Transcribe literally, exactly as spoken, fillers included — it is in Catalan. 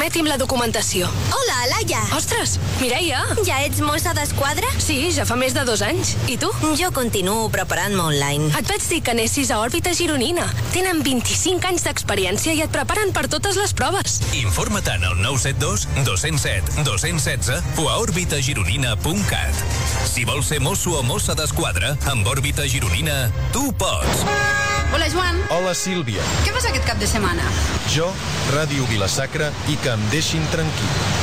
Permeti'm la documentació. Hola, Laia. Ostres, Mireia. Ja ets mossa d'esquadra? Sí, ja fa més de dos anys. I tu? Jo continuo preparant-me online. Et vaig dir que anessis a Òrbita Gironina. Tenen vint-i-cinc anys d'experiència i et preparen per totes les proves. Informa't al nou set dos, dos zero set, dos zero un sis o a òrbita gironina punt cat. Si vols ser mosso o mossa d'esquadra, amb Òrbita Gironina, tu pots. Hola, Joan. Hola, Sílvia. Què fas aquest cap de setmana? Jo, Ràdio Vila-sacra i que em deixin tranquil.